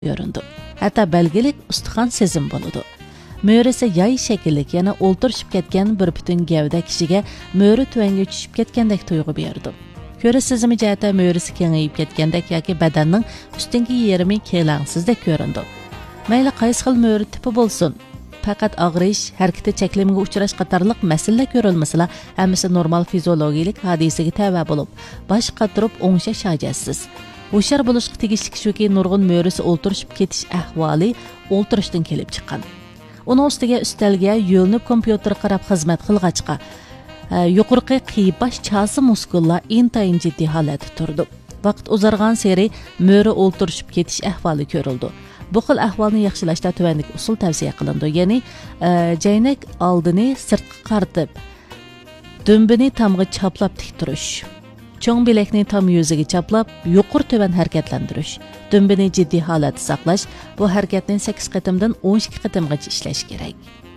göründü. Hatta belgilik ustixon sezim bo'ladi. Mo'risi yay shakillik, yana o'ltirishib ketgan bir butun gavda kishiga mo'ri tuvanga tushib ketgandek tuyg'u berdi. Ko'rish sezimi jihatda mo'risi kengayib ketgandek yoki badanning ustingi yerimi kelangsizdek ko'rindi. Mayli qaysi xil mo'ri tipi bo'lsin, faqat og'rish, harakati cheklimga uchrash qatorliq masala ko'rilmasa, hammasi normal fiziologik hodisaga tava bo'lib, bosh qatirib o'ngshash hajatsiz. Hushyor bo'lishga tegishli shuki nurg'un mo'risi o'ltirishib ketish ahvoli o'ltirishdan kelib chiqqan. Uning ustiga ustalga yo'linib kompyuter qarab xizmat qilg'achqa yuqorqi qiyibash chasi muskullar intayin jiddiy holatda turdi. Vaqt uzargan seri mo'ri o'ltirishib ketish ahvoli ko'rildi. Bu xil ahvolni yaxshilashda tuvanlik usul tavsiya qilindi. Ya'ni jaynak oldini sirtqa qartib, dumbini tamg'i chaplab tik turish. Cho'ng bilakni tam yuziga chaplab, yuqur tuvan harakatlantirish. Dumbini jiddiy holatda saqlash, bu harakatni 8 qatimdan 12 qatimgacha ishlash kerak.